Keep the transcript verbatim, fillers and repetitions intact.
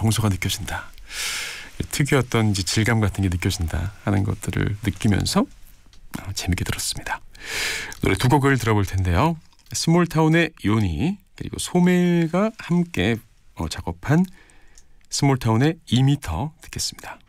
정서가 느껴진다. 특유의 어떤 이제 질감 같은 게 느껴진다 하는 것들을 느끼면서 재밌게 들었습니다. 노래 두 곡을 들어볼 텐데요. 스몰타운의 요니 그리고 소매가 함께 어, 작업한 스몰타운의 이 미터 듣겠습니다.